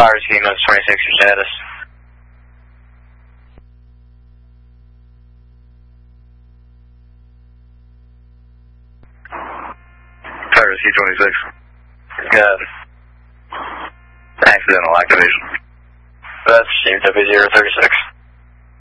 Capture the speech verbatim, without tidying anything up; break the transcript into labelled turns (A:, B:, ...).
A: Fire Ski Notes twenty-six, your status.
B: Fire Ski twenty-six.
A: Good.
B: Accidental activation.
A: That's received W zero thirty-six.